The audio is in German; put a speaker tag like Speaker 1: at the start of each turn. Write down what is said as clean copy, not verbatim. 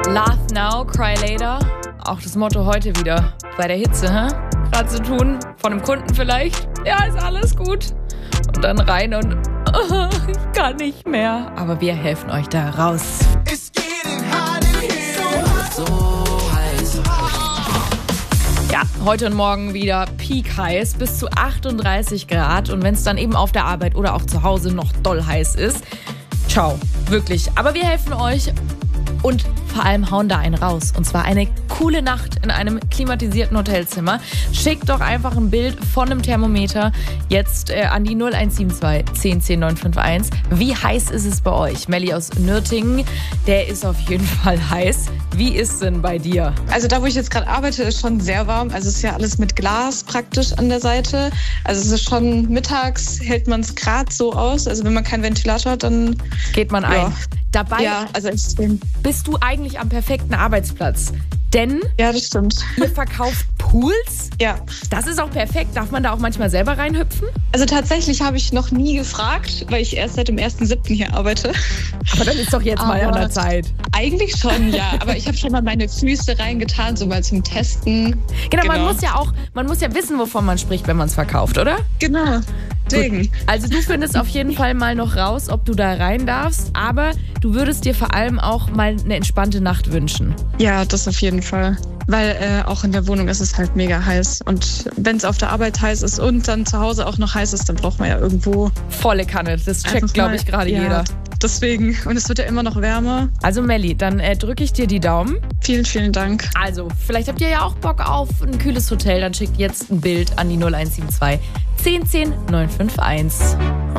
Speaker 1: Laugh now, cry later. Auch das Motto heute wieder. Bei der Hitze, gerade zu tun. Von einem Kunden vielleicht. Ja, ist alles gut. Und dann rein und ich kann nicht mehr. Aber wir helfen euch da raus. Ja, heute und morgen wieder peak heiß, bis zu 38 Grad. Und wenn es dann eben auf der Arbeit oder auch zu Hause noch doll heiß ist, ciao, wirklich. Aber wir helfen euch und vor allem hauen da einen raus. Und zwar eine coole Nacht in einem klimatisierten Hotelzimmer. Schickt doch einfach ein Bild von einem Thermometer jetzt an die 0172 10 10 951. Wie heiß ist es bei euch? Melli aus Nürtingen, der ist auf jeden Fall heiß. Wie ist es denn bei dir?
Speaker 2: Also da, wo ich jetzt gerade arbeite, ist schon sehr warm. Also es ist ja alles mit Glas praktisch an der Seite. Also es ist schon mittags, hält man es gerade so aus. Also wenn man keinen Ventilator hat, dann
Speaker 1: geht man ein. Dabei
Speaker 2: also extrem.
Speaker 1: Bist du eigentlich am perfekten Arbeitsplatz. Denn
Speaker 2: ja, das stimmt.
Speaker 1: Ihr verkauft Pools?
Speaker 2: Ja.
Speaker 1: Das ist auch perfekt. Darf man da auch manchmal selber reinhüpfen?
Speaker 2: Also tatsächlich habe ich noch nie gefragt, weil ich erst seit dem 1.7. hier arbeite.
Speaker 1: Aber dann ist doch jetzt mal an der Zeit.
Speaker 2: Eigentlich schon, ja. Aber ich habe schon mal meine Füße reingetan, so mal zum Testen.
Speaker 1: Genau. Man muss ja wissen, wovon man spricht, wenn man es verkauft, oder?
Speaker 2: Genau. Deswegen.
Speaker 1: Also du findest auf jeden Fall mal noch raus, ob du da rein darfst. Aber du würdest dir vor allem auch mal eine entspannte Nacht wünschen.
Speaker 2: Ja, das auf jeden Fall. Weil auch in der Wohnung ist es halt mega heiß. Und wenn es auf der Arbeit heiß ist und dann zu Hause auch noch heiß ist, dann braucht man ja irgendwo...
Speaker 1: Volle Kanne, das checkt, glaube ich, gerade jeder.
Speaker 2: Deswegen. Und es wird ja immer noch wärmer.
Speaker 1: Also Melli, dann drücke ich dir die Daumen.
Speaker 2: Vielen, vielen Dank.
Speaker 1: Also, vielleicht habt ihr ja auch Bock auf ein kühles Hotel. Dann schickt jetzt ein Bild an die 0172 10 10 951.